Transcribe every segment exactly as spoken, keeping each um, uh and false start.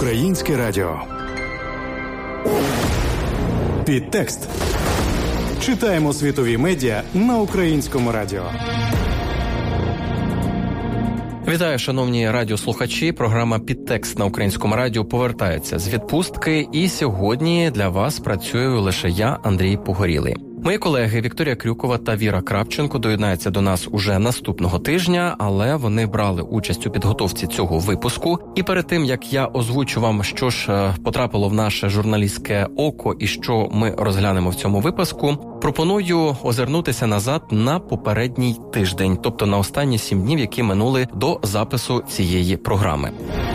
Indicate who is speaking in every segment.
Speaker 1: Українське радіо. Підтекст. Читаємо світові медіа на українському радіо.
Speaker 2: Вітаю, шановні радіослухачі. Програма «Підтекст» на українському радіо повертається з відпустки. І сьогодні для вас працюю лише я, Андрій Погорілий. Мої колеги Вікторія Крюкова та Віра Крапченко доєднаються до нас уже наступного тижня, але вони брали участь у підготовці цього випуску. І перед тим, як я озвучу вам, що ж потрапило в наше журналістське око і що ми розглянемо в цьому випуску, пропоную озирнутися назад на попередній тиждень, тобто на останні сім днів, які минули до запису цієї програми.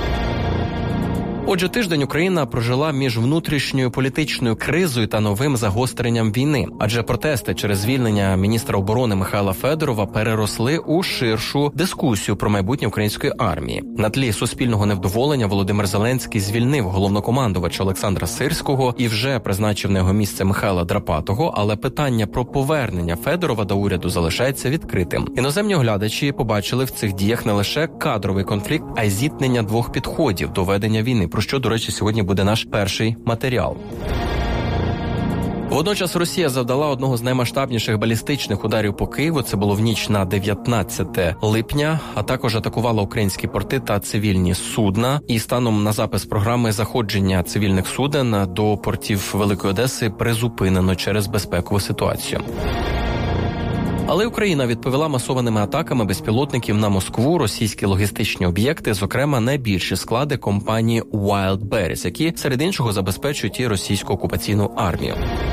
Speaker 2: Отже, тиждень Україна прожила між внутрішньою політичною кризою та новим загостренням війни. Адже протести через звільнення міністра оборони Михайла Федорова переросли у ширшу дискусію про майбутнє української армії. На тлі суспільного невдоволення Володимир Зеленський звільнив головнокомандувача Олександра Сирського і вже призначив на його місце Михайла Драпатого, але питання про повернення Федорова до уряду залишається відкритим. Іноземні оглядачі побачили в цих діях не лише кадровий конфлікт, а й зіткнення двох підходів до ведення війни, про що, до речі, сьогодні буде наш перший матеріал. Водночас Росія завдала одного з наймасштабніших балістичних ударів по Києву. Це було в ніч на дев'ятнадцяте липня, а також атакувала українські порти та цивільні судна. І станом на запис програми заходження цивільних суден до портів Великої Одеси призупинено через безпекову ситуацію. Але Україна відповіла масованими атаками безпілотників на Москву, російські логістичні об'єкти, зокрема найбільші склади компанії Wildberries, які, серед іншого, забезпечують і російську окупаційну армію.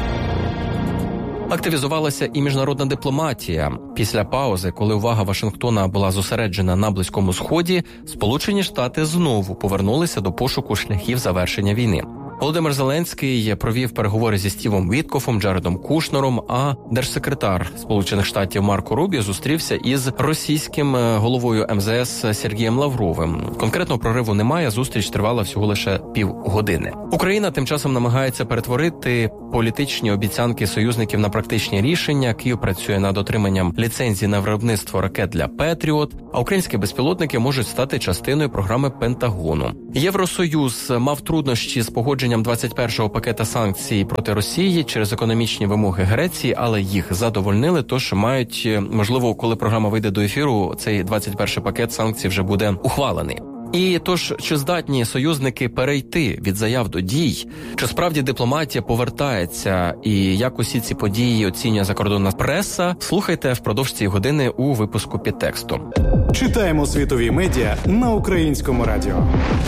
Speaker 2: Активізувалася і міжнародна дипломатія. Після паузи, коли увага Вашингтона була зосереджена на Близькому Сході, Сполучені Штати знову повернулися до пошуку шляхів завершення війни. Володимир Зеленський провів переговори зі Стівом Віткофом, Джаредом Кушнером, а держсекретар Сполучених Штатів Марко Рубіо зустрівся із російським головою ем зе ес Сергієм Лавровим. Конкретного прориву немає, зустріч тривала всього лише півгодини. Україна тим часом намагається перетворити політичні обіцянки союзників на практичні рішення. Київ працює над отриманням ліцензії на виробництво ракет для Петріот, а українські безпілотники можуть стати частиною програми Пентагону. Євросоюз мав труднощі з погодженням двадцять першого пакета санкцій проти Росії через економічні вимоги Греції, але їх задовольнили, тож мають, можливо, коли програма вийде до ефіру, цей двадцять перший пакет санкцій вже буде ухвалений. І тож, чи здатні союзники перейти від заяв до дій? Чи справді дипломатія повертається? І як усі ці події оцінює закордонна преса? Слухайте впродовж цієї години у випуску «Підтексту».
Speaker 1: Читаємо світові медіа на українському радіо.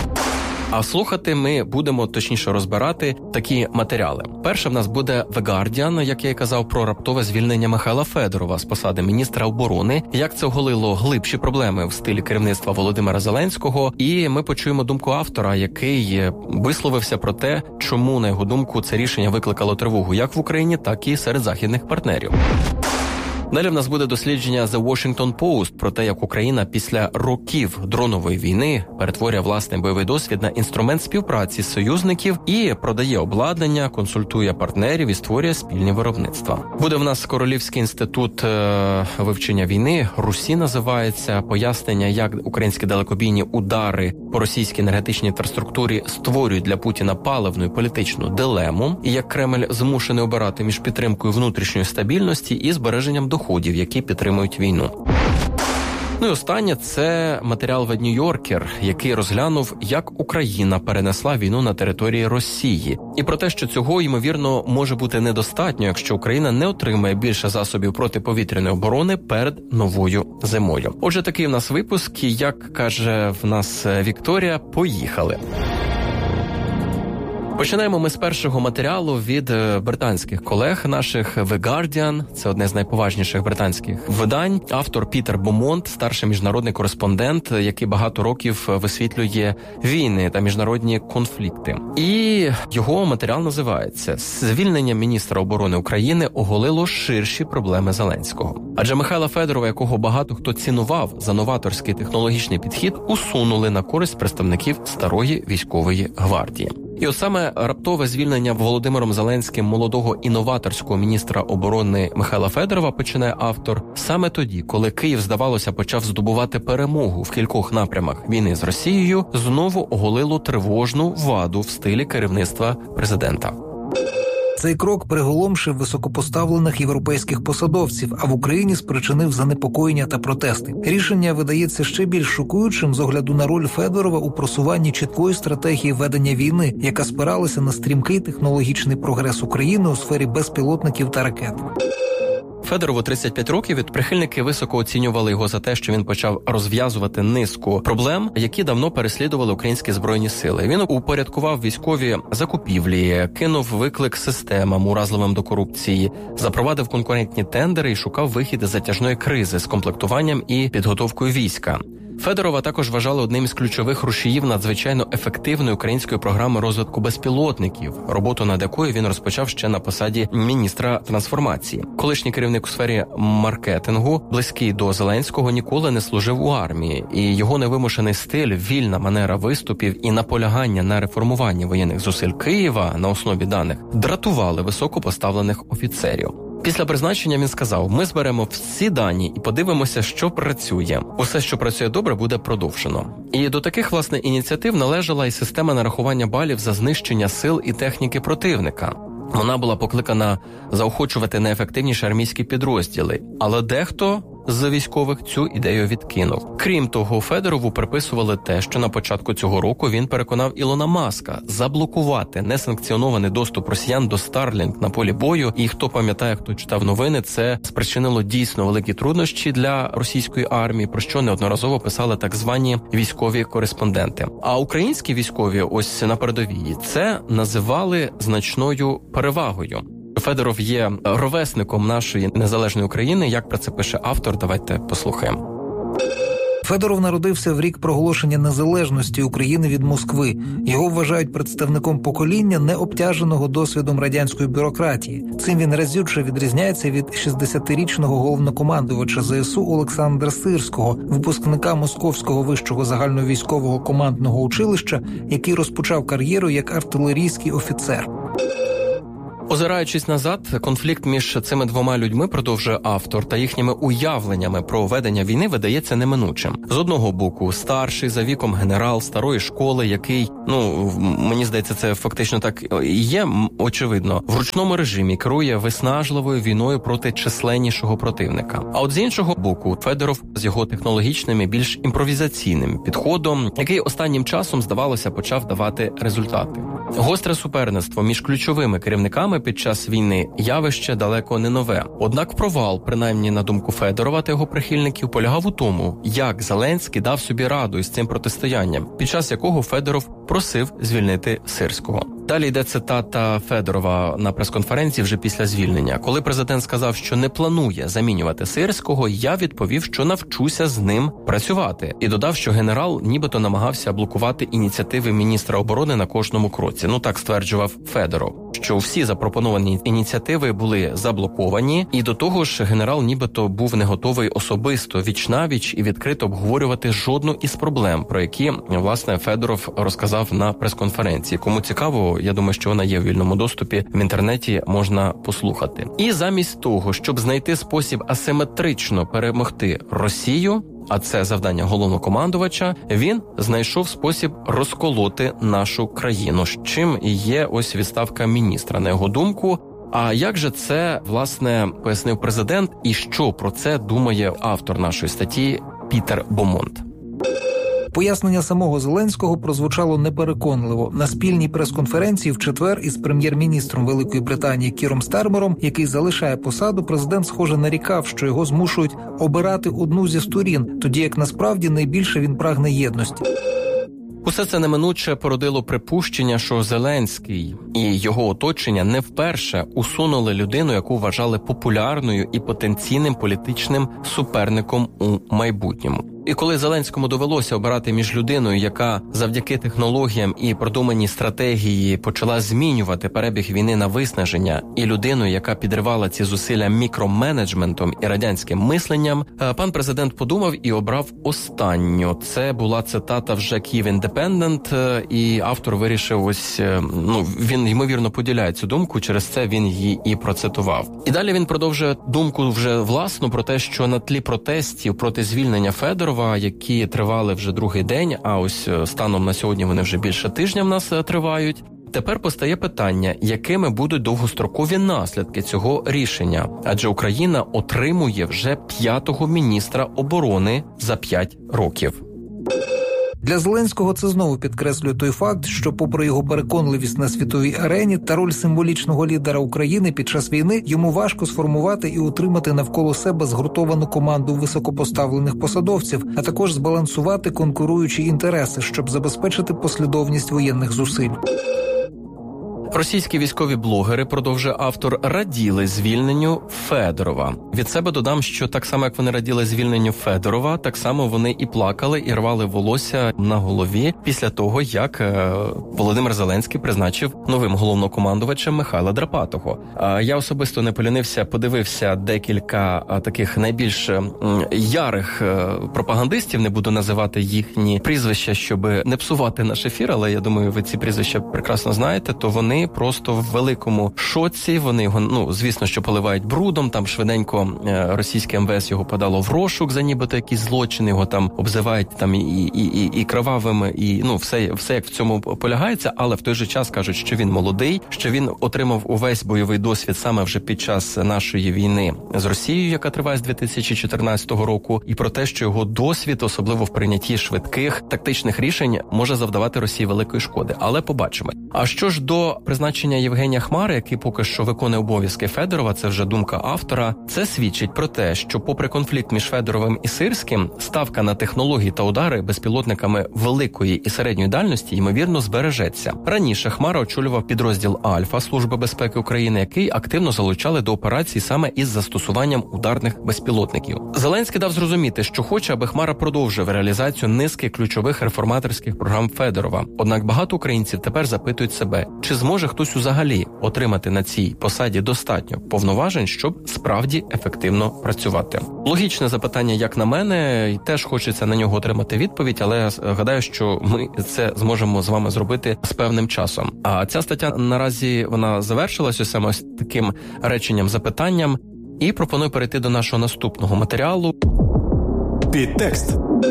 Speaker 2: А слухати ми будемо, точніше розбирати такі матеріали. Перше в нас буде The Guardian, як я і казав, про раптове звільнення Михайла Федорова з посади міністра оборони, як це оголило глибші проблеми в стилі керівництва Володимира Зеленського. І ми почуємо думку автора, який висловився про те, чому, на його думку, це рішення викликало тривогу як в Україні, так і серед західних партнерів. Далі в нас буде дослідження The Washington Post про те, як Україна після років дронової війни перетворює власний бойовий досвід на інструмент співпраці з союзників і продає обладнання, консультує партнерів і створює спільні виробництва. Буде в нас Королівський інститут е- вивчення війни, РУСІ називається, пояснення, як українські далекобійні удари по російській енергетичній інфраструктурі створюють для Путіна паливну і політичну дилему, і як Кремль змушений обирати між підтримкою внутрішньої стабільності і збереженням доходів, які підтримують війну. Ну і останнє – це матеріал The New Yorker, який розглянув, як Україна перенесла війну на території Росії. І про те, що цього, ймовірно, може бути недостатньо, якщо Україна не отримає більше засобів протиповітряної оборони перед новою зимою. Отже, такий в нас випуск, і, як каже в нас Вікторія, поїхали. Починаємо ми з першого матеріалу від британських колег наших The Guardian. Це одне з найповажніших британських видань. Автор Пітер Бомонт, старший міжнародний кореспондент, який багато років висвітлює війни та міжнародні конфлікти. І його матеріал називається «Звільнення міністра оборони України оголило ширші проблеми Зеленського». Адже Михайла Федорова, якого багато хто цінував за новаторський технологічний підхід, усунули на користь представників старої військової гвардії. І от саме раптове звільнення Володимиром Зеленським молодого інноваторського міністра оборони Михайла Федорова, починає автор, саме тоді, коли Київ, здавалося, почав здобувати перемогу в кількох напрямах війни з Росією, знову оголило тривожну ваду в стилі керівництва президента.
Speaker 3: Цей крок приголомшив високопоставлених європейських посадовців, а в Україні спричинив занепокоєння та протести. Рішення видається ще більш шокуючим з огляду на роль Федорова у просуванні чіткої стратегії ведення війни, яка спиралася на стрімкий технологічний прогрес України у сфері безпілотників та ракет.
Speaker 2: Федорову тридцять п'ять років, і прихильники високо оцінювали його за те, що він почав розв'язувати низку проблем, які давно переслідували українські збройні сили. Він упорядкував військові закупівлі, кинув виклик системам, уразливим до корупції, запровадив конкурентні тендери і шукав вихід із затяжної кризи з комплектуванням і підготовкою війська. Федорова також вважали одним із ключових рушіїв надзвичайно ефективної української програми розвитку безпілотників, роботу над якою він розпочав ще на посаді міністра трансформації. Колишній керівник у сфері маркетингу, близький до Зеленського, ніколи не служив у армії, і його невимушений стиль, вільна манера виступів і наполягання на реформуванні воєнних зусиль Києва на основі даних дратували високопоставлених офіцерів. Після призначення він сказав: «Ми зберемо всі дані і подивимося, що працює. Усе, що працює добре, буде продовжено». І до таких, власне, ініціатив належала і система нарахування балів за знищення сил і техніки противника. Вона була покликана заохочувати найефективніші армійські підрозділи, але дехто з військових цю ідею відкинув. Крім того, Федорову приписували те, що на початку цього року він переконав Ілона Маска заблокувати несанкціонований доступ росіян до Starlink на полі бою. І хто пам'ятає, хто читав новини, це спричинило дійсно великі труднощі для російської армії, про що неодноразово писали так звані військові кореспонденти. А українські військові ось на передовій це називали значною перевагою. Федоров є ровесником нашої незалежної України. Як про це пише автор? Давайте послухаємо.
Speaker 3: Федоров народився в рік проголошення незалежності України від Москви. Його вважають представником покоління, не обтяженого досвідом радянської бюрократії. Цим він разюче відрізняється від шістдесятирічного головнокомандувача ЗСУ Олександра Сирського, випускника Московського вищого загальновійськового командного училища, який розпочав кар'єру як артилерійський офіцер.
Speaker 2: Озираючись назад, конфлікт між цими двома людьми, продовжує автор, та їхніми уявленнями про ведення війни видається неминучим. З одного боку, старший за віком генерал старої школи, який, ну, мені здається, це фактично так і є, очевидно, в ручному режимі керує виснажливою війною проти численнішого противника. А от з іншого боку, Федоров з його технологічним і більш імпровізаційним підходом, який останнім часом, здавалося, почав давати результати. Гостре суперництво між ключовими керівниками під час війни явище далеко не нове. Однак провал, принаймні на думку Федорова та його прихильників, полягав у тому, як Зеленський дав собі раду із цим протистоянням, під час якого Федоров просив звільнити Сирського. Далі йде цитата Федорова на прес-конференції вже після звільнення. Коли президент сказав, що не планує замінювати Сирського, я відповів, що навчуся з ним працювати. І додав, що генерал нібито намагався блокувати ініціативи міністра оборони на кожному кроці. Ну так стверджував Федоров, що всі запропоновані ініціативи були заблоковані, і до того ж генерал нібито був не готовий особисто віч-навіч і відкрито обговорювати жодну із проблем, про які, власне, Федоров розказав на прес-конференції. Кому цікаво, я думаю, що вона є в вільному доступі, в інтернеті можна послухати. І замість того, щоб знайти спосіб асиметрично перемогти Росію, а це завдання головнокомандувача, він знайшов спосіб розколоти нашу країну, з чим і є ось відставка міністра, на його думку. А як же це, власне, пояснив президент, і що про це думає автор нашої статті Пітер Бомонт?
Speaker 3: Пояснення самого Зеленського прозвучало непереконливо. На спільній прес-конференції в четвер із прем'єр-міністром Великої Британії Кіром Стармером, який залишає посаду, президент, схоже, нарікав, що його змушують обирати одну зі сторін, тоді як насправді найбільше він прагне єдності.
Speaker 2: Усе це неминуче породило припущення, що Зеленський і його оточення не вперше усунули людину, яку вважали популярною і потенційним політичним суперником у майбутньому. І коли Зеленському довелося обирати між людиною, яка завдяки технологіям і продуманій стратегії почала змінювати перебіг війни на виснаження, і людиною, яка підривала ці зусилля мікроменеджментом і радянським мисленням, пан президент подумав і обрав останню. Це була цитата вже Київ Індепендент, і автор вирішив ось, ну, він ймовірно поділяє цю думку, через це він її і процитував. І далі він продовжує думку вже власну про те, що на тлі протестів проти звільнення Федорова, які тривали вже другий день, а ось станом на сьогодні вони вже більше тижня в нас тривають, тепер постає питання, якими будуть довгострокові наслідки цього рішення, адже Україна отримує вже п'ятого міністра оборони за п'ять років.
Speaker 3: Для Зеленського це знову підкреслює той факт, що попри його переконливість на світовій арені та роль символічного лідера України під час війни, йому важко сформувати і утримати навколо себе згуртовану команду високопоставлених посадовців, а також збалансувати конкуруючі інтереси, щоб забезпечити послідовність воєнних зусиль.
Speaker 2: Російські військові блогери, продовжує автор, раділи звільненню Федорова. Від себе додам, що так само, як вони раділи звільненню Федорова, так само вони і плакали, і рвали волосся на голові після того, як е, Володимир Зеленський призначив новим головнокомандувачем Михайла Драпатого. А я особисто не полінився, подивився декілька а, таких найбільш е, ярих е, пропагандистів, не буду називати їхні прізвища, щоб не псувати наш ефір, але я думаю, ви ці прізвища прекрасно знаєте, то вони просто в великому шоці, вони його, ну, звісно, що поливають брудом, там швиденько російське ем ве ес його подало в розшук за нібито якісь злочини, його там обзивають там і, і, і, і кровавим, і, ну, все, все як в цьому полягається, але в той же час кажуть, що він молодий, що він отримав увесь бойовий досвід саме вже під час нашої війни з Росією, яка триває з дві тисячі чотирнадцятого року, і про те, що його досвід, особливо в прийнятті швидких тактичних рішень, може завдавати Росії великої шкоди. Але побачимо. А що ж до призначення Євгенія Хмари, який поки що виконує обов'язки Федорова, це вже думка автора, це свідчить про те, що попри конфлікт між Федоровим і Сирським, ставка на технології та удари безпілотниками великої і середньої дальності, ймовірно, збережеться. Раніше Хмара очолював підрозділ Альфа Служби безпеки України, який активно залучали до операцій саме із застосуванням ударних безпілотників. Зеленський дав зрозуміти, що хоче, аби Хмара продовжив реалізацію низки ключових реформаторських програм Федорова. Однак багато українців тепер запитують себе, чи зможе хтось взагалі отримати на цій посаді достатньо повноважень, щоб справді ефективно працювати. Логічне запитання, як на мене, і теж хочеться на нього отримати відповідь, але я гадаю, що ми це зможемо з вами зробити з певним часом. А ця стаття наразі вона завершилась ось саме з таким реченням-запитанням, і пропоную перейти до нашого наступного матеріалу.
Speaker 1: Підтекст.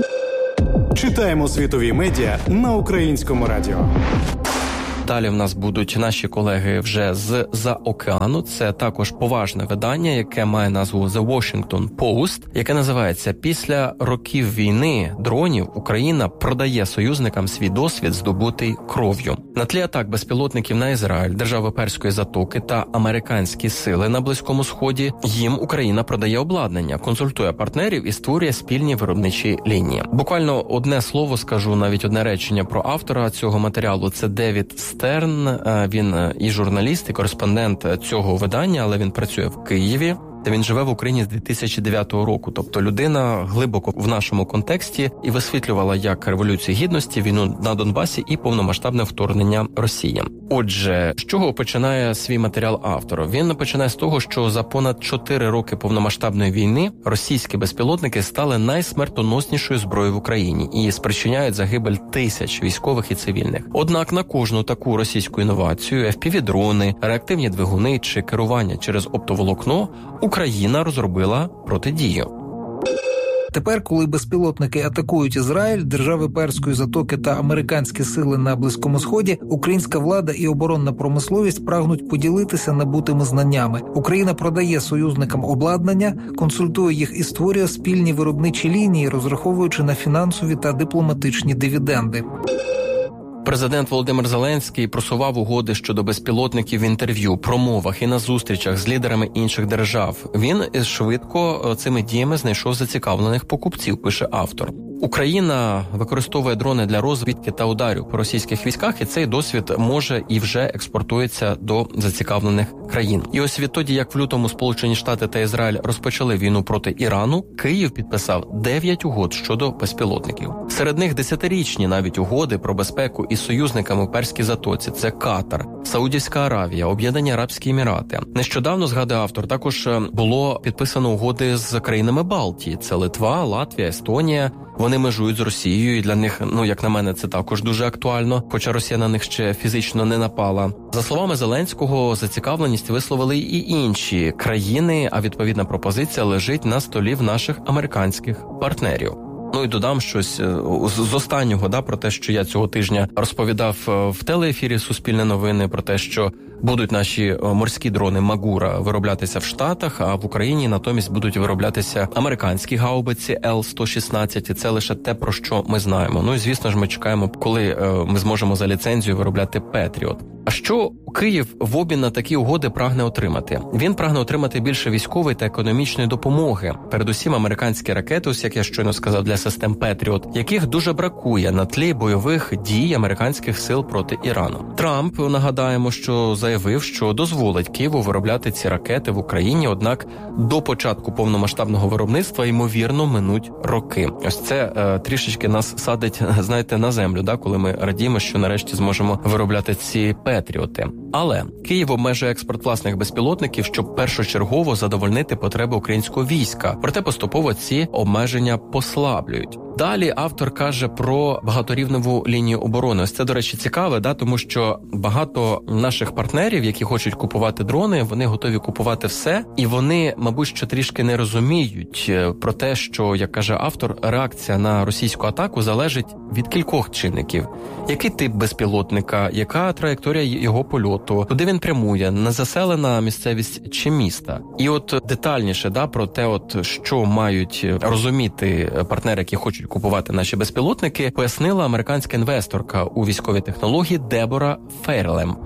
Speaker 1: Читаємо світові медіа на Українському радіо.
Speaker 2: Далі в нас будуть наші колеги вже з-за океану. Це також поважне видання, яке має назву The Washington Post, яке називається «Після років війни дронів Україна продає союзникам свій досвід, здобутий кров'ю». На тлі атак безпілотників на Ізраїль, держави Перської затоки та американські сили на Близькому Сході, їм Україна продає обладнання, консультує партнерів і створює спільні виробничі лінії. Буквально одне слово скажу, навіть одне речення про автора цього матеріалу. Це Девід Стерн, він і журналіст, і кореспондент цього видання, але він працює в Києві, де він живе в Україні з дві тисячі дев'ятого року. Тобто людина глибоко в нашому контексті і висвітлювала як Революцію Гідності, війну на Донбасі і повномасштабне вторгнення Росії. Отже, з чого починає свій матеріал автор? Він починає з того, що за понад чотири роки повномасштабної війни російські безпілотники стали найсмертоноснішою зброєю в Україні і спричиняють загибель тисяч військових і цивільних. Однак на кожну таку російську інновацію, еф пі ві-дрони, реактивні двигуни чи керування через оптоволокно Україна розробила протидію.
Speaker 3: Тепер, коли безпілотники атакують Ізраїль, держави Перської затоки та американські сили на Близькому Сході, українська влада і оборонна промисловість прагнуть поділитися набутими знаннями. Україна продає союзникам обладнання, консультує їх і створює спільні виробничі лінії, розраховуючи на фінансові та дипломатичні дивіденди.
Speaker 2: Президент Володимир Зеленський просував угоди щодо безпілотників в інтерв'ю, промовах і на зустрічах з лідерами інших держав. Він швидко цими діями знайшов зацікавлених покупців, пише автор. Україна використовує дрони для розвідки та ударів по російських військах, і цей досвід може і вже експортується до зацікавлених країн. І ось відтоді, як в лютому Сполучені Штати та Ізраїль розпочали війну проти Ірану, Київ підписав дев'ять угод щодо безпілотників. Серед них десятирічні навіть угоди про безпеку із союзниками в Перській затоці. Це Катар, Саудівська Аравія, Об'єднані Арабські Емірати. Нещодавно, згадує автор, також було підписано угоди з країнами Балтії. Це Литва, Латвія, Естонія. Вони межують з Росією, і для них, ну, як на мене, це також дуже актуально, хоча Росія на них ще фізично не напала. За словами Зеленського, зацікавленість висловили і інші країни, а відповідна пропозиція лежить на столі в наших американських партнерів. Ну і додам щось з останнього, да, про те, що я цього тижня розповідав в телеефірі «Суспільне новини», про те, що будуть наші морські дрони «Магура» вироблятися в Штатах, а в Україні натомість будуть вироблятися американські гаубиці Ел сто шістнадцять, і це лише те, про що ми знаємо. Ну і, звісно ж, ми чекаємо, коли ми зможемо за ліцензію виробляти «Петріот». А що Київ в обмін на такі угоди прагне отримати? Він прагне отримати більше військової та економічної допомоги. Передусім американські ракети, ось як я щойно сказав, для систем «Петріот», яких дуже бракує на тлі бойових дій американських сил проти Ірану. Трамп, нагадаємо, що заявив, що дозволить Києву виробляти ці ракети в Україні, однак до початку повномасштабного виробництва, ймовірно, минуть роки. Ось це е, трішечки нас садить, знаєте, на землю, да, коли ми радіємо, що нарешті зможемо виробляти ці «Петріоти». Але Київ обмежує експорт власних безпілотників, щоб першочергово задовольнити потреби українського війська. Проте поступово ці обмеження послаблюють. Далі автор каже про багаторівневу лінію оборони. Ось це, до речі, цікаве, да, тому що багато наших партнерів, які хочуть купувати дрони, вони готові купувати все, і вони, мабуть, що трішки не розуміють про те, що, як каже автор, реакція на російську атаку залежить від кількох чинників. Який тип безпілотника, яка траєкторія його польоту, куди він прямує, незаселена місцевість чи міста. І от детальніше, да, про те, от що мають розуміти партнери, які хочуть купувати наші безпілотники, пояснила американська інвесторка у військові технології Дебора Фейерлем.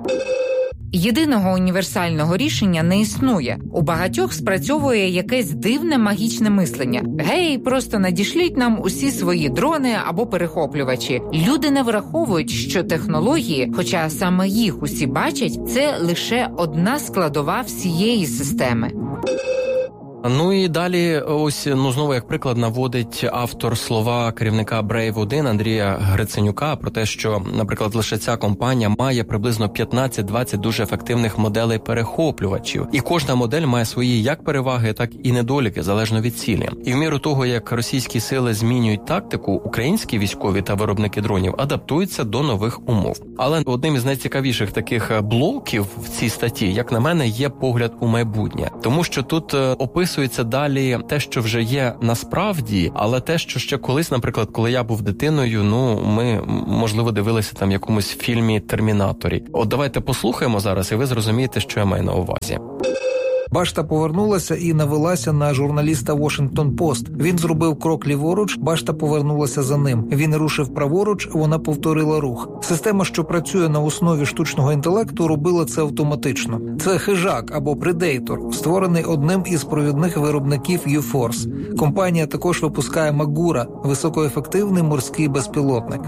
Speaker 4: Єдиного універсального рішення не існує. У багатьох спрацьовує якесь дивне магічне мислення. Гей, просто надішліть нам усі свої дрони або перехоплювачі. Люди не враховують, що технології, хоча саме їх усі бачать, це лише одна складова всієї системи.
Speaker 2: Ну і далі, ось, ну, знову як приклад наводить автор слова керівника Брейв один Андрія Гриценюка про те, що, наприклад, лише ця компанія має приблизно п'ятнадцять-двадцять дуже ефективних моделей перехоплювачів. І кожна модель має свої як переваги, так і недоліки, залежно від цілі. І в міру того, як російські сили змінюють тактику, українські військові та виробники дронів адаптуються до нових умов. Але одним із найцікавіших таких блоків в цій статті, як на мене, є погляд у майбутнє. Тому що тут описується далі те, що вже є насправді, але те, що ще колись, наприклад, коли я був дитиною, ну, ми, можливо, дивилися там в якомусь фільмі «Термінаторі». От давайте послухаємо зараз, і ви зрозумієте, що я маю на увазі.
Speaker 3: Башта повернулася і навелася на журналіста Washington Post. Він зробив крок ліворуч, башта повернулася за ним. Він рушив праворуч, вона повторила рух. Система, що працює на основі штучного інтелекту, робила це автоматично. Це хижак або Predator, створений одним із провідних виробників U-Force. Компанія також випускає Магура – високоефективний морський безпілотник.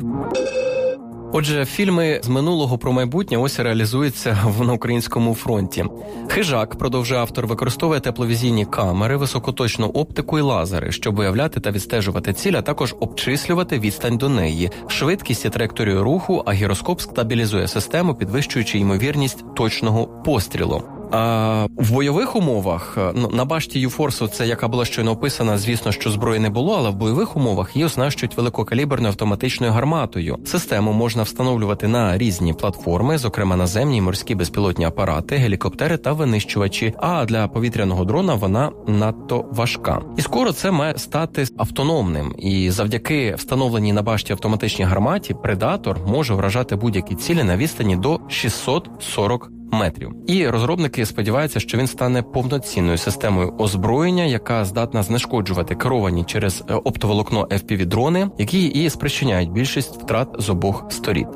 Speaker 2: Отже, фільми з минулого про майбутнє ось реалізуються на українському фронті. Хижак, продовжує автор, використовує тепловізійні камери, високоточну оптику і лазери, щоб виявляти та відстежувати ціль, а також обчислювати відстань до неї, швидкість і траєкторію руху, а гіроскоп стабілізує систему, підвищуючи ймовірність точного пострілу. А в бойових умовах, на башті Юфорсу, це яка була щойно описана, звісно, що зброї не було, але в бойових умовах її оснащують великокаліберною автоматичною гарматою. Систему можна встановлювати на різні платформи, зокрема наземні і морські безпілотні апарати, гелікоптери та винищувачі, а для повітряного дрона вона надто важка. І скоро це має стати автономним, і завдяки встановленій на башті автоматичній гарматі Предатор може вражати будь-які цілі на відстані до шістсот сорок метрів. І розробники сподіваються, що він стане повноцінною системою озброєння, яка здатна знешкоджувати керовані через оптоволокно еф пі ві-дрони, які і спричиняють більшість втрат з обох сторін.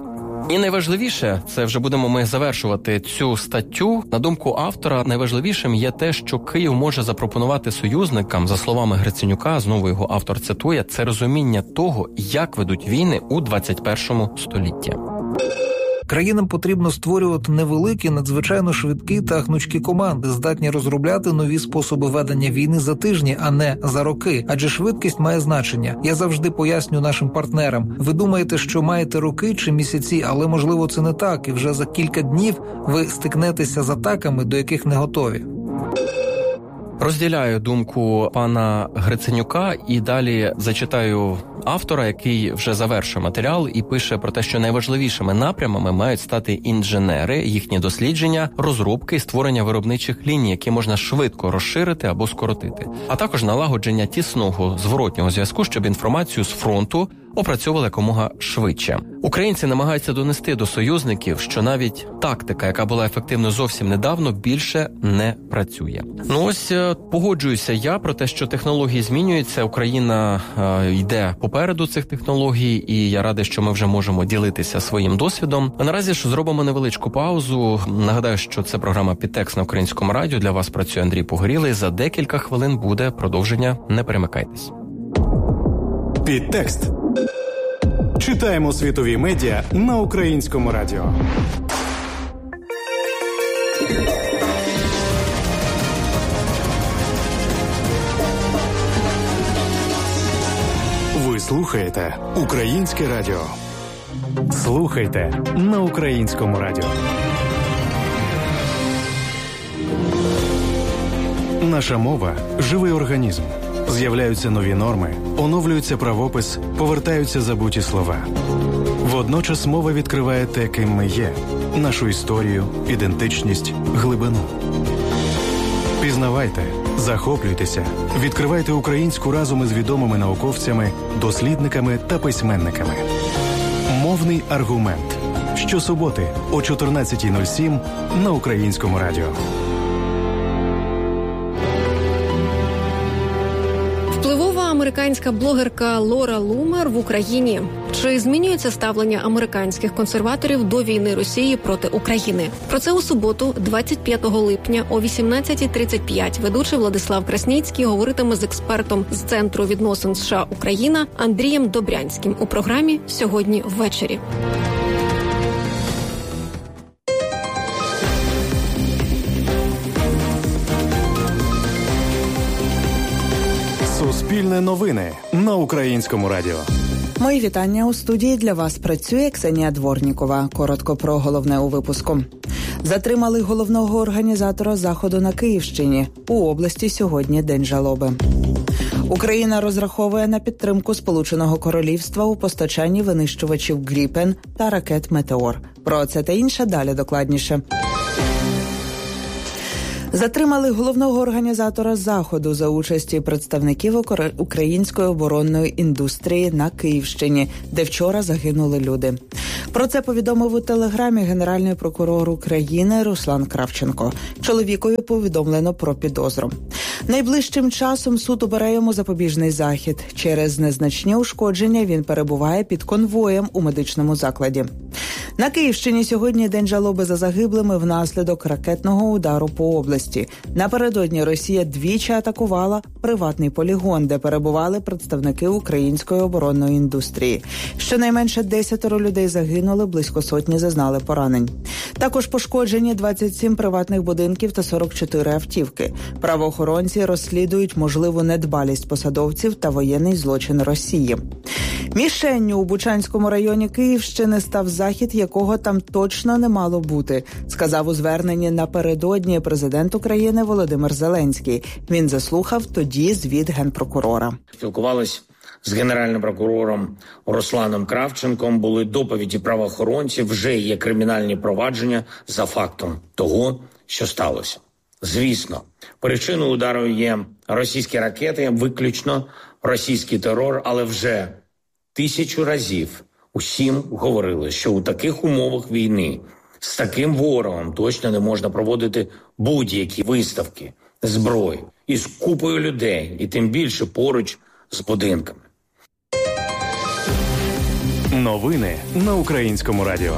Speaker 2: І найважливіше, це вже будемо ми завершувати цю статтю. На думку автора, найважливішим є те, що Київ може запропонувати союзникам, за словами Гриценюка, знову його автор цитує, це розуміння того, як ведуть війни у двадцять першому столітті.
Speaker 3: Країнам потрібно створювати невеликі, надзвичайно швидкі та гнучкі команди, здатні розробляти нові способи ведення війни за тижні, а не за роки. Адже швидкість має значення. Я завжди поясню нашим партнерам. Ви думаєте, що маєте роки чи місяці, але, можливо, це не так. І вже за кілька днів ви стикнетеся з атаками, до яких не готові.
Speaker 2: Розділяю думку пана Гриценюка і далі зачитаю автора, який вже завершує матеріал і пише про те, що найважливішими напрямами мають стати інженери, їхні дослідження, розробки і створення виробничих ліній, які можна швидко розширити або скоротити, а також налагодження тісного зворотнього зв'язку, щоб інформацію з фронту опрацьовували якомога швидше. Українці намагаються донести до союзників, що навіть тактика, яка була ефективною зовсім недавно, більше не працює. Ну ось погоджуюся я про те, що технології змінюються, Україна е, йде попереду цих технологій, і я радий, що ми вже можемо ділитися своїм досвідом. А наразі ж зробимо невеличку паузу. Нагадаю, що це програма «Підтекст» на Українському радіо. Для вас працює Андрій Погорілий. За декілька хвилин буде продовження. Не перемикайтесь.
Speaker 1: Підтекст. Читаємо світові медіа на Українському радіо. Ви слухаєте Українське радіо. Слухайте на Українському радіо. Наша мова – живий організм. З'являються нові норми, оновлюється правопис, повертаються забуті слова. Водночас мова відкриває те, ким ми є – нашу історію, ідентичність, глибину. Пізнавайте, захоплюйтеся, відкривайте українську разом із відомими науковцями, дослідниками та письменниками. Мовний аргумент. Щосуботи о чотирнадцятій нуль сім на Українському радіо.
Speaker 5: Впливова американська блогерка Лора Лумер в Україні. Чи змінюється ставлення американських консерваторів до війни Росії проти України? Про це у суботу, двадцять п'ятого липня о вісімнадцятій тридцять п'ять ведучий Владислав Красніцький говоритиме з експертом з Центру відносин США-Україна Андрієм Добрянським у програмі «Сьогодні ввечері».
Speaker 1: Суспільне новини на Українському радіо.
Speaker 6: Мої вітання. У студії для вас працює Ксенія Дворнікова. Коротко про головне у випуску. Затримали головного організатора заходу на Київщині. У області сьогодні День жалоби. Україна розраховує на підтримку Сполученого Королівства у постачанні винищувачів «Гріпен» та ракет «Метеор». Про це та інше далі докладніше. Затримали головного організатора заходу за участі представників української оборонної індустрії на Київщині, де вчора загинули люди. Про це повідомив у телеграмі генеральний прокурор України Руслан Кравченко. Чоловікові повідомлено про підозру. Найближчим часом суд обере йому запобіжний захід. Через незначні ушкодження він перебуває під конвоєм у медичному закладі. На Київщині сьогодні День жалоби за загиблими внаслідок ракетного удару по області. Напередодні Росія двічі атакувала приватний полігон, де перебували представники української оборонної індустрії. Щонайменше десятеро людей загинули, близько сотні зазнали поранень. Також пошкоджені двадцять сім приватних будинків та сорок чотири автівки. Правоохоронці розслідують можливу недбалість посадовців та воєнний злочин Росії. Мішенню у Бучанському районі Київщини став захід, якого там точно не мало бути, сказав у зверненні напередодні президент України Володимир Зеленський. Він заслухав тоді звіт генпрокурора.
Speaker 7: Спілкувались з генеральним прокурором Русланом Кравченком, були доповіді правоохоронців, вже є кримінальні провадження за фактом того, що сталося. Звісно, причиною удару є російські ракети, виключно російський терор, але вже тисячу разів усім говорили, що у таких умовах війни з таким ворогом точно не можна проводити будь-які виставки зброї із купою людей, і тим більше поруч з будинками.
Speaker 1: Новини на Українському радіо.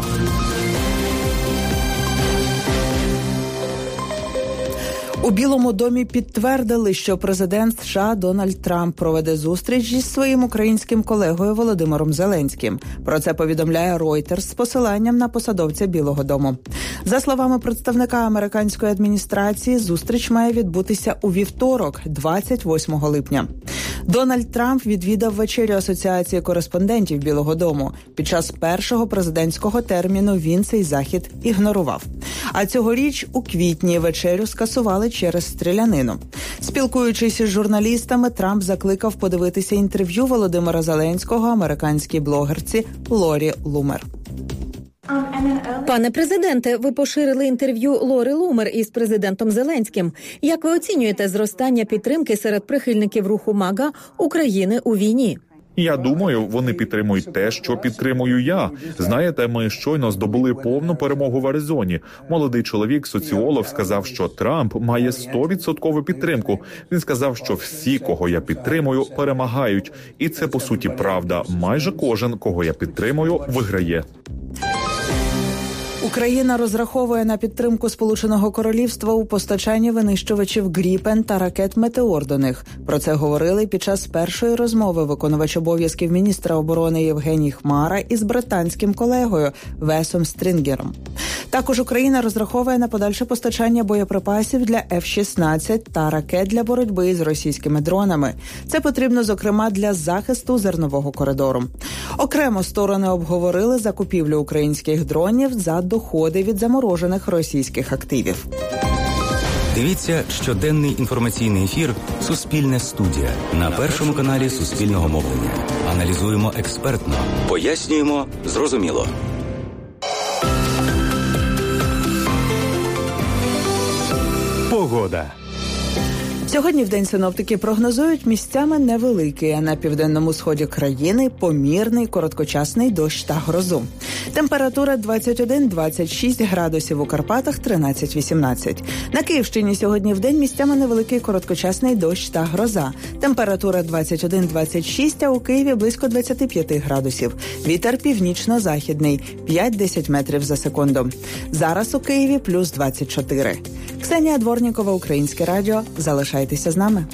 Speaker 6: У Білому домі підтвердили, що президент США Дональд Трамп проведе зустріч із своїм українським колегою Володимиром Зеленським. Про це повідомляє Reuters з посиланням на посадовця Білого дому. За словами представника американської адміністрації, зустріч має відбутися у вівторок, двадцять восьмого липня. Дональд Трамп відвідав вечерю Асоціації кореспондентів Білого дому. Під час першого президентського терміну він цей захід ігнорував. А цьогоріч у квітні вечерю скасували через стрілянину. Спілкуючись із журналістами, Трамп закликав подивитися інтерв'ю Володимира Зеленського американській блогерці Лорі Лумер.
Speaker 5: Пане президенте, ви поширили інтерв'ю Лори Лумер із президентом Зеленським. Як ви оцінюєте зростання підтримки серед прихильників руху МАГА України у війні?
Speaker 8: Я думаю, вони підтримують те, що підтримую я. Знаєте, ми щойно здобули повну перемогу в Аризоні. Молодий чоловік, соціолог, сказав, що Трамп має сто відсотків підтримку. Він сказав, що всі, кого я підтримую, перемагають. І це, по суті, правда. Майже кожен, кого я підтримую, виграє.
Speaker 6: Україна розраховує на підтримку Сполученого Королівства у постачанні винищувачів «Гріпен» та ракет «Метеор» до них. Про це говорили під час першої розмови виконувач обов'язків міністра оборони Євгеній Хмара із британським колегою Весом Стрінгером. Також Україна розраховує на подальше постачання боєприпасів для еф шістнадцять та ракет для боротьби з російськими дронами. Це потрібно, зокрема, для захисту зернового коридору. Окремо сторони обговорили закупівлю українських дронів за доходи від заморожених російських активів.
Speaker 9: Дивіться щоденний інформаційний ефір «Суспільне студія» на Першому каналі Суспільного мовлення. Аналізуємо експертно, пояснюємо зрозуміло.
Speaker 1: Погода.
Speaker 6: Сьогодні вдень синоптики прогнозують місцями невеликий, а на південному сході країни помірний короткочасний дощ та грозу. Температура двадцять один - двадцять шість градусів, у Карпатах тринадцять - вісімнадцять. На Київщині сьогодні вдень місцями невеликий короткочасний дощ та гроза. Температура двадцять один - двадцять шість, а у Києві близько двадцять п'ять градусів. Вітер північно-західний – п'ять - десять метрів за секунду. Зараз у Києві плюс двадцять чотири. Ксенія Дворнікова, Українське радіо. Залишайтеся з нами.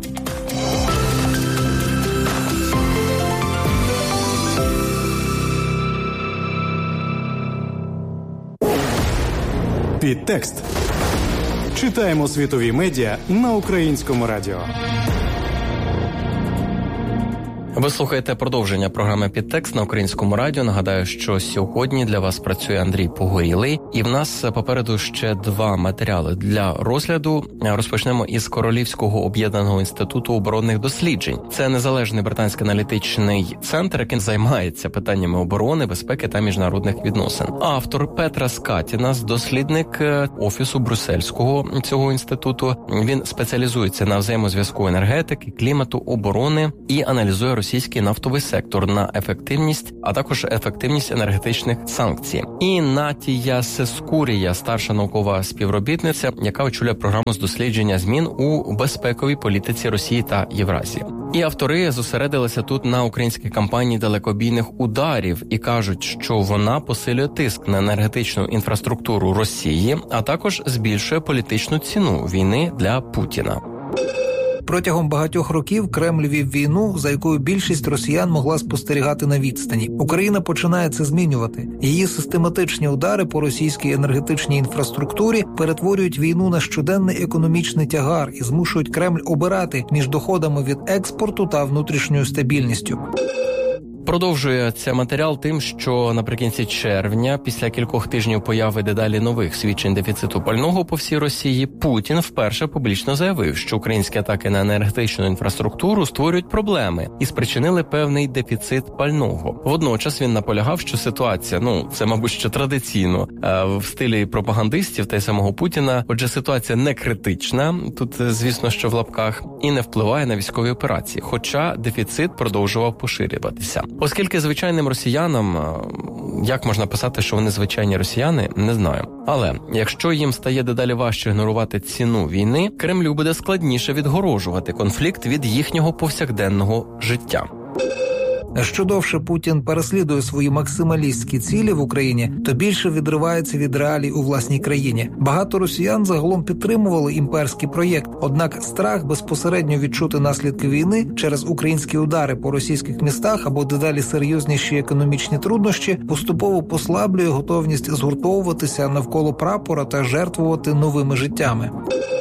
Speaker 1: Підтекст. Читаємо світові медіа на Українському радіо.
Speaker 2: Ви слухаєте продовження програми «Підтекст» на Українському радіо. Нагадаю, що сьогодні для вас працює Андрій Погорілий. І в нас попереду ще два матеріали для розгляду. Розпочнемо із Королівського об'єднаного інституту оборонних досліджень. Це незалежний британський аналітичний центр, який займається питаннями оборони, безпеки та міжнародних відносин. Автор Петра Скатінас, дослідник офісу брюссельського цього інституту. Він спеціалізується на взаємозв'язку енергетики, клімату, оборони і аналізує російський нафтовий сектор на ефективність, а також ефективність енергетичних санкцій. І Натія Сескурія, старша наукова співробітниця, яка очолює програму з дослідження змін у безпековій політиці Росії та Євразії. І автори зосередилися тут на українській кампанії далекобійних ударів і кажуть, що вона посилює тиск на енергетичну інфраструктуру Росії, а також збільшує політичну ціну війни для Путіна.
Speaker 3: Протягом багатьох років Кремль вів війну, за якою більшість росіян могла спостерігати на відстані. Україна починає це змінювати. Її систематичні удари по російській енергетичній інфраструктурі перетворюють війну на щоденний економічний тягар і змушують Кремль обирати між доходами від експорту та внутрішньою стабільністю.
Speaker 2: Продовжується матеріал тим, що наприкінці червня, після кількох тижнів появи дедалі нових свідчень дефіциту пального по всій Росії, Путін вперше публічно заявив, що українські атаки на енергетичну інфраструктуру створюють проблеми і спричинили певний дефіцит пального. Водночас він наполягав, що ситуація, ну, це, мабуть, що традиційно в стилі пропагандистів та й самого Путіна, отже, ситуація не критична, тут, звісно, що в лапках, і не впливає на військові операції, хоча дефіцит продовжував поширюватися. Оскільки звичайним росіянам, як можна писати, що вони звичайні росіяни, не знаю. Але якщо їм стає дедалі важче ігнорувати ціну війни, Кремлю буде складніше відгорожувати конфлікт від їхнього повсякденного життя.
Speaker 3: Що довше Путін переслідує свої максималістські цілі в Україні, то більше відривається від реалій у власній країні. Багато росіян загалом підтримували імперський проєкт, однак страх безпосередньо відчути наслідки війни через українські удари по російських містах або дедалі серйозніші економічні труднощі поступово послаблює готовність згуртовуватися навколо прапора та жертвувати новими життями.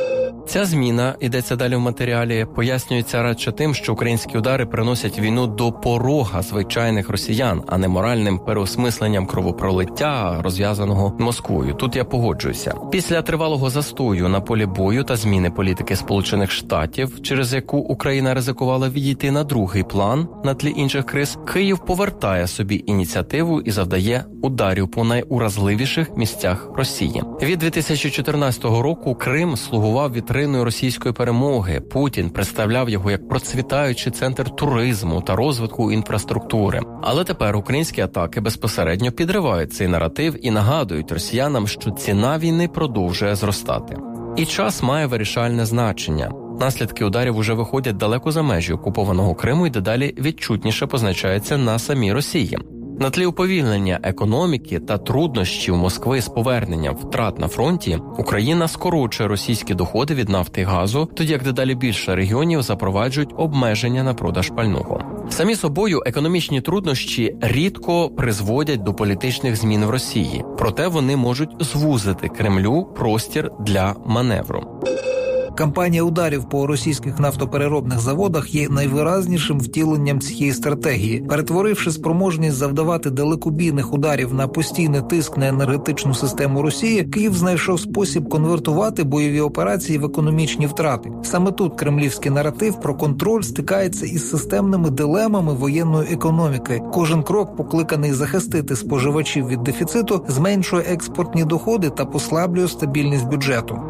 Speaker 2: Ця зміна, йдеться далі в матеріалі, пояснюється радше тим, що українські удари приносять війну до порога звичайних росіян, а не моральним переосмисленням кровопролиття, розв'язаного Москвою. Тут я погоджуюся. Після тривалого застою на полі бою та зміни політики Сполучених Штатів, через яку Україна ризикувала відійти на другий план на тлі інших криз, Київ повертає собі ініціативу і завдає ударів по найуразливіших місцях Росії. Від дві тисячі чотирнадцятого року Крим слугував вітриною російської перемоги. Путін представляв його як процвітаючий центр туризму та розвитку інфраструктури. Але тепер українські атаки безпосередньо підривають цей наратив і нагадують росіянам, що ціна війни продовжує зростати. І час має вирішальне значення. Наслідки ударів уже виходять далеко за межі окупованого Криму і дедалі відчутніше позначаються на самій Росії. На тлі уповільнення економіки та труднощів Москви з поверненням втрат на фронті, Україна скорочує російські доходи від нафти і газу, тоді як дедалі більше регіонів запроваджують обмеження на продаж пального. Самі собою економічні труднощі рідко призводять до політичних змін в Росії, проте вони можуть звузити Кремлю простір для маневру.
Speaker 3: Кампанія ударів по російських нафтопереробних заводах є найвиразнішим втіленням цієї стратегії. Перетворивши спроможність завдавати далекобійних ударів на постійний тиск на енергетичну систему Росії, Київ знайшов спосіб конвертувати бойові операції в економічні втрати. Саме тут кремлівський наратив про контроль стикається із системними дилемами воєнної економіки. Кожен крок, покликаний захистити споживачів від дефіциту, зменшує експортні доходи та послаблює стабільність бюджету.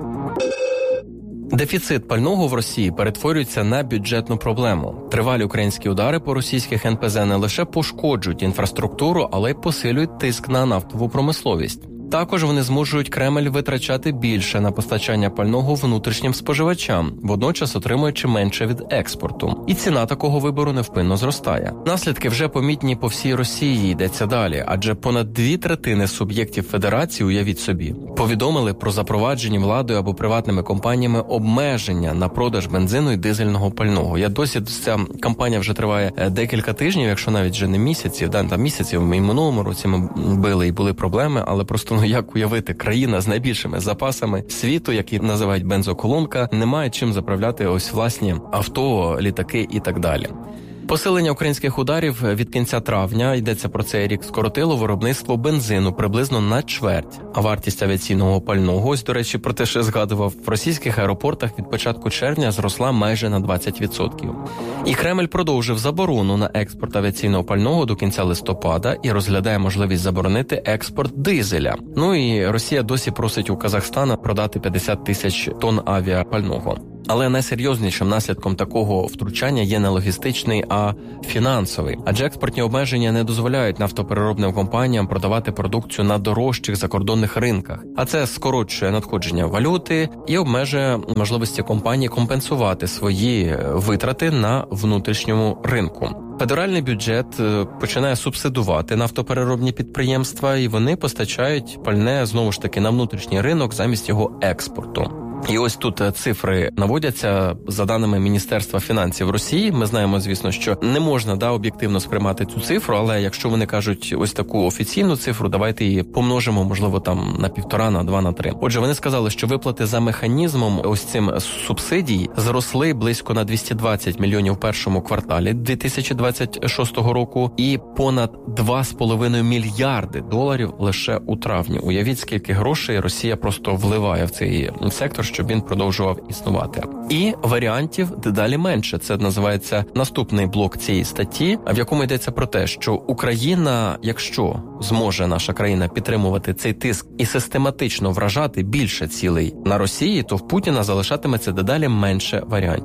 Speaker 2: Дефіцит пального в Росії перетворюється на бюджетну проблему. Тривалі українські удари по російських ен пе зе не лише пошкоджують інфраструктуру, але й посилюють тиск на нафтову промисловість. Також вони змушують Кремль витрачати більше на постачання пального внутрішнім споживачам, водночас отримуючи менше від експорту. І ціна такого вибору невпинно зростає. Наслідки вже помітні по всій Росії, йдеться далі, адже понад дві третини суб'єктів федерації, уявіть собі, повідомили про запроваджені владою або приватними компаніями обмеження на продаж бензину і дизельного пального. Я досі, ця кампанія вже триває декілька тижнів, якщо навіть вже не місяців, да, там місяців, ми і минулому році ми били і були проблеми, але просто Ну, як уявити, країна з найбільшими запасами світу, які називають бензоколонка, не має чим заправляти ось власні авто, літаки і так далі. Посилення українських ударів від кінця травня, йдеться про цей рік, скоротило виробництво бензину приблизно на чверть, а вартість авіаційного пального, ось, до речі, про те, що я згадував, в російських аеропортах від початку червня зросла майже на двадцять відсотків. І Кремль продовжив заборону на експорт авіаційного пального до кінця листопада і розглядає можливість заборонити експорт дизеля. Ну і Росія досі просить у Казахстана продати п'ятдесят тисяч тонн авіапального. Але найсерйознішим наслідком такого втручання є не логістичний, а фінансовий. Адже експортні обмеження не дозволяють нафтопереробним компаніям продавати продукцію на дорожчих закордонних ринках. А це скорочує надходження валюти і обмежує можливості компаній компенсувати свої витрати на внутрішньому ринку. Федеральний бюджет починає субсидувати нафтопереробні підприємства, і вони постачають пальне, знову ж таки, на внутрішній ринок замість його експорту. І ось тут цифри наводяться за даними Міністерства фінансів Росії. Ми знаємо, звісно, що не можна да, об'єктивно сприймати цю цифру, але якщо вони кажуть ось таку офіційну цифру, давайте її помножимо, можливо, там на півтора, на два, на три. Отже, вони сказали, що виплати за механізмом ось цим субсидій зросли близько на двісті двадцять мільйонів в першому кварталі дві тисячі двадцять шостого року і понад два з половиною мільярди доларів лише у травні. Уявіть, скільки грошей Росія просто вливає в цей сектор, щоб він продовжував існувати. І варіантів дедалі менше. Це називається наступний блок цієї статті, в якому йдеться про те, що Україна, якщо зможе наша країна підтримувати цей тиск і систематично вражати більше цілей на Росії, то в Путіна залишатиметься дедалі менше варіантів.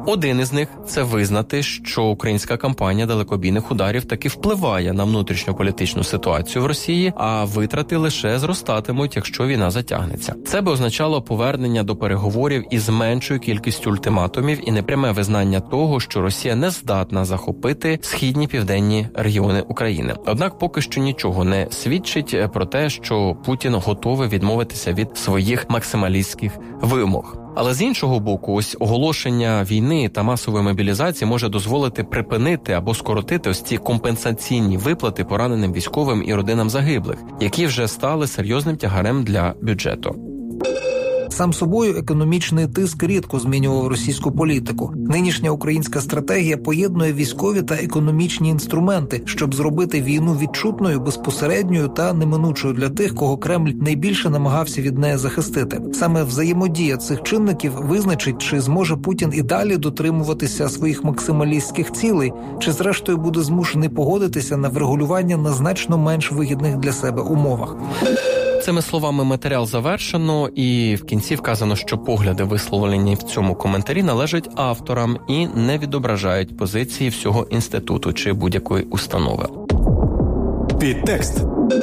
Speaker 2: Один із них – це визнати, що українська кампанія далекобійних ударів таки впливає на внутрішньополітичну ситуацію в Росії, а витрати лише зростатимуть, якщо війна затягнеться. Це би означало повернення до переговорів із меншою кількістю ультиматумів і непряме визнання того, що Росія не здатна захопити східні південні регіони України. Однак поки що нічого не свідчить про те, що Путін готовий відмовитися від своїх максималістських вимог. Але з іншого боку, ось оголошення війни та масової мобілізації може дозволити припинити або скоротити ось ці компенсаційні виплати пораненим військовим і родинам загиблих, які вже стали серйозним тягарем для бюджету.
Speaker 3: Сам собою економічний тиск рідко змінював російську політику. Нинішня українська стратегія поєднує військові та економічні інструменти, щоб зробити війну відчутною, безпосередньою та неминучою для тих, кого Кремль найбільше намагався від неї захистити. Саме взаємодія цих чинників визначить, чи зможе Путін і далі дотримуватися своїх максималістських цілей, чи зрештою буде змушений погодитися на врегулювання на значно менш вигідних для себе умовах.
Speaker 2: Цими словами матеріал завершено, і в кінці вказано, що погляди, висловлені в цьому коментарі, належать авторам і не відображають позиції всього інституту чи будь-якої установи.
Speaker 1: Підтекст.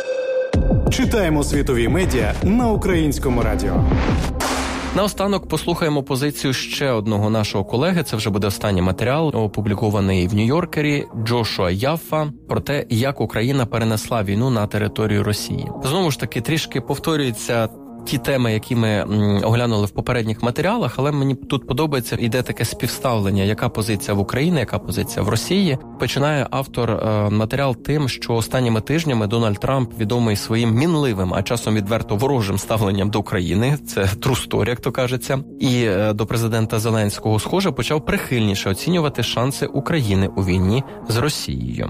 Speaker 1: Читаємо світові медіа на Українському радіо.
Speaker 2: Наостанок послухаємо позицію ще одного нашого колеги. Це вже буде останній матеріал, опублікований в Нью-Йоркері, Джошуа Яффа, про те, як Україна перенесла війну на територію Росії. Знову ж таки, трішки повторюється ті теми, які ми м, оглянули в попередніх матеріалах, але мені тут подобається, іде таке співставлення, яка позиція в Україні, яка позиція в Росії. Починає автор е, матеріал тим, що останніми тижнями Дональд Трамп, відомий своїм мінливим, а часом відверто ворожим ставленням до України, це true story, як то кажеться, і е, до президента Зеленського, схоже, почав прихильніше оцінювати шанси України у війні з Росією.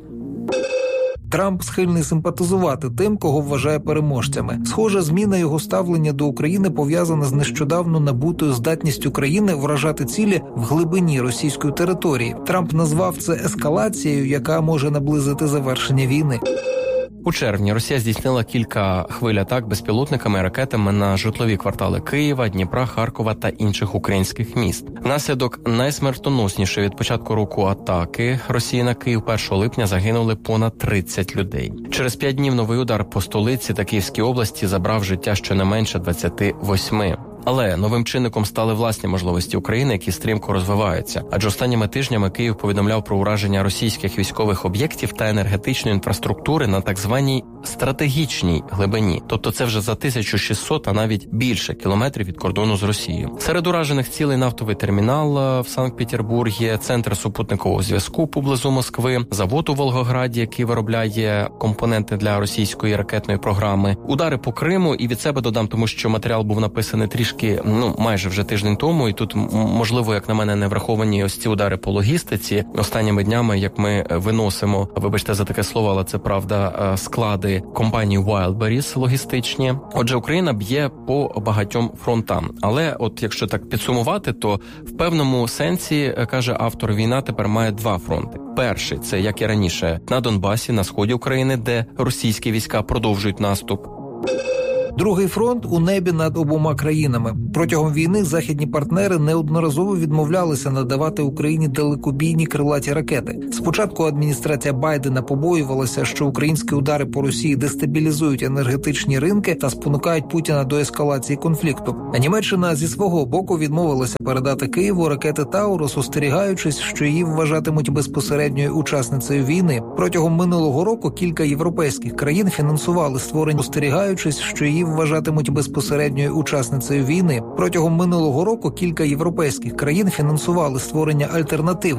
Speaker 3: Трамп схильний симпатизувати тим, кого вважає переможцями. Схоже, зміна його ставлення до України пов'язана з нещодавно набутою здатністю країни вражати цілі в глибині російської території. Трамп назвав це ескалацією, яка може наблизити завершення війни.
Speaker 2: У червні Росія здійснила кілька хвиль атак безпілотниками і ракетами на житлові квартали Києва, Дніпра, Харкова та інших українських міст. Внаслідок найсмертоноснішої від початку року атаки Росії на Київ першого липня загинули понад тридцять людей. Через п'ять днів новий удар по столиці та Київській області забрав життя щонайменше двадцяти восьми. Але новим чинником стали власні можливості України, які стрімко розвиваються. Адже останніми тижнями Київ повідомляв про ураження російських військових об'єктів та енергетичної інфраструктури на так званій стратегічній глибині. Тобто це вже за тисячу шістсот, а навіть більше кілометрів від кордону з Росією. Серед уражених цілей нафтовий термінал в Санкт-Петербургі, центр супутникового зв'язку поблизу Москви, завод у Волгограді, який виробляє компоненти для російської ракетної програми, удари по Криму. І від себе додам, тому що матеріал був написаний трішки ну, майже вже тиждень тому, і тут, можливо, як на мене, не враховані ось ці удари по логістиці. Останніми днями, як ми виносимо, вибачте за таке слово, але це правда, склади компанії Wildberries логістичні. Отже, Україна б'є по багатьом фронтам. Але от якщо так підсумувати, то в певному сенсі, каже автор, війна тепер має два фронти. Перший – це, як і раніше, на Донбасі, на сході України, де російські війська продовжують наступ.
Speaker 3: Другий фронт у небі над обома країнами. Протягом війни західні партнери неодноразово відмовлялися надавати Україні далекобійні крилаті ракети. Спочатку адміністрація Байдена побоювалася, що українські удари по Росії дестабілізують енергетичні ринки та спонукають Путіна до ескалації конфлікту. А Німеччина зі свого боку відмовилася передати Києву ракети Таурус, остерігаючись, що її вважатимуть безпосередньою учасницею війни. Протягом минулого року кілька європейських країн фінансували створення, остерігаючись, що її вважатимуть безпосередньою учасницею війни. Протягом минулого року кілька європейських країн фінансували створення альтернатив